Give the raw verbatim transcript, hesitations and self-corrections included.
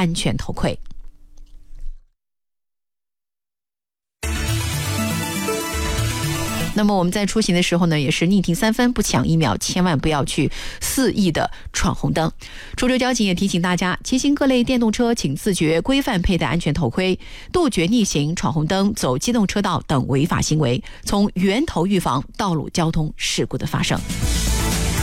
安全头盔。那么我们在出行的时候呢，也是宁停三分不抢一秒，千万不要去肆意的闯红灯。滁州交警也提醒大家，骑行各类电动车请自觉规范佩戴安全头盔，杜绝逆行、闯红灯、走机动车道等违法行为，从源头预防道路交通事故的发生。